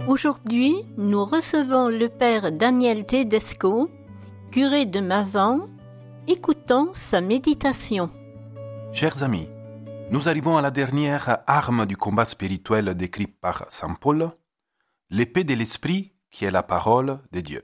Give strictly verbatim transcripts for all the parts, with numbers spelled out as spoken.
Aujourd'hui, nous recevons le père Daniel Tedesco, curé de Mazan. Écoutons sa méditation. Chers amis, nous arrivons à la dernière arme du combat spirituel décrite par saint Paul, l'épée de l'esprit qui est la parole de Dieu.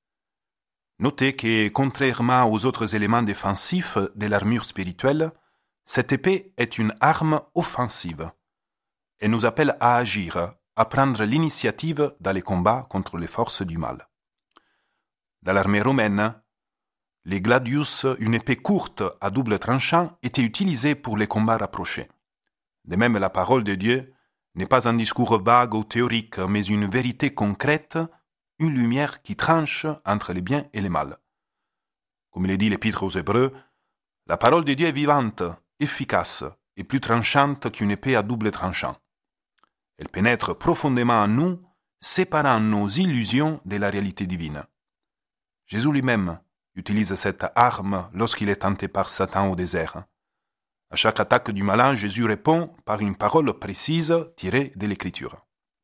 Notez que, contrairement aux autres éléments défensifs de l'armure spirituelle, cette épée est une arme offensive et nous appelle à agir, à prendre l'initiative dans les combats contre les forces du mal. Dans l'armée romaine, les gladius, une épée courte à double tranchant, était utilisée pour les combats rapprochés. De même, la parole de Dieu n'est pas un discours vague ou théorique, mais une vérité concrète, une lumière qui tranche entre les biens et les mal. Comme le dit l'Épître aux Hébreux, la parole de Dieu est vivante, efficace et plus tranchante qu'une épée à double tranchant. Elle pénètre profondément en nous, séparant nos illusions de la réalité divine. Jésus lui-même utilise cette arme lorsqu'il est tenté par Satan au désert. À chaque attaque du malin, Jésus répond par une parole précise tirée de l'Écriture.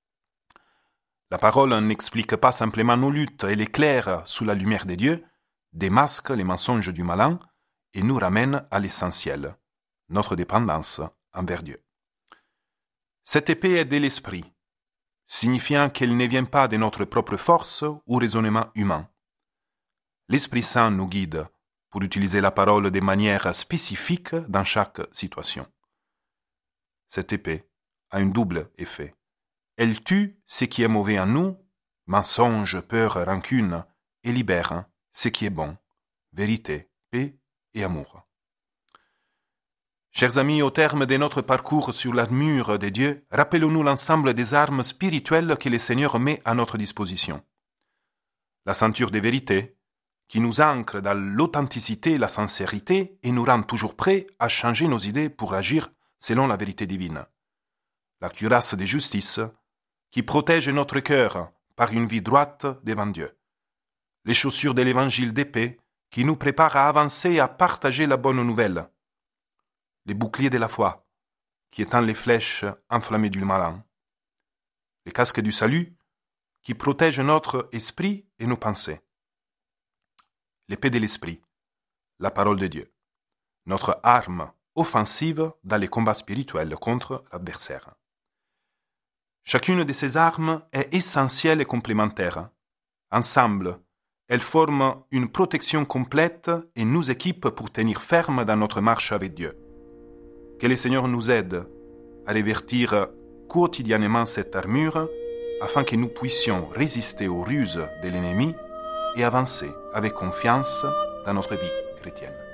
La parole n'explique pas simplement nos luttes, elle éclaire sous la lumière de Dieu, démasque les mensonges du malin et nous ramène à l'essentiel, notre dépendance envers Dieu. Cette épée est de l'esprit, signifiant qu'elle ne vient pas de notre propre force ou raisonnement humain. L'Esprit Saint nous guide pour utiliser la parole de manière spécifique dans chaque situation. Cette épée a un double effet. Elle tue ce qui est mauvais en nous, mensonge, peur, rancune, et libère ce qui est bon, vérité, paix et amour. Chers amis, au terme de notre parcours sur l'armure de Dieu, rappelons-nous l'ensemble des armes spirituelles que le Seigneur met à notre disposition. La ceinture de vérité, qui nous ancre dans l'authenticité et la sincérité et nous rend toujours prêts à changer nos idées pour agir selon la vérité divine. La cuirasse de justice, qui protège notre cœur par une vie droite devant Dieu. Les chaussures de l'évangile de paix, qui nous préparent à avancer et à partager la bonne nouvelle. Les boucliers de la foi, qui étendent les flèches enflammées du malin. Les casques du salut, qui protègent notre esprit et nos pensées. L'épée de l'esprit, la parole de Dieu, notre arme offensive dans les combats spirituels contre l'adversaire. Chacune de ces armes est essentielle et complémentaire. Ensemble, elles forment une protection complète et nous équipent pour tenir ferme dans notre marche avec Dieu. Que le Seigneur nous aide à revêtir quotidiennement cette armure afin que nous puissions résister aux ruses de l'ennemi et avancer avec confiance dans notre vie chrétienne.